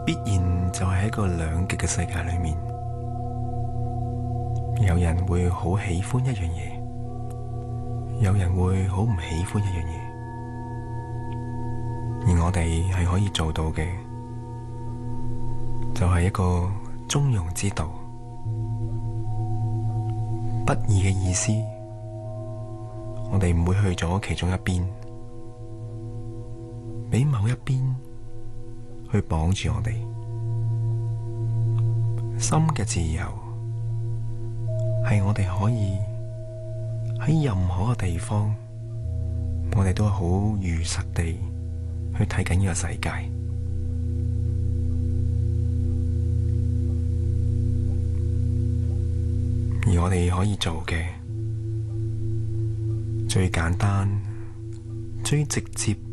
必然就係喺一個兩極嘅世界裏面，有人會好喜歡一樣嘢，有人會好唔喜歡一樣嘢，而我哋係可以做到嘅，就係一個中庸之道。不義嘅意思，我哋唔會去咗其中一邊，俾某一邊去綁住我哋。心嘅自由係我哋可以喺任何嘅地方，我哋都好如實地去睇緊呢個世界。而我哋可以做嘅最簡單、最直接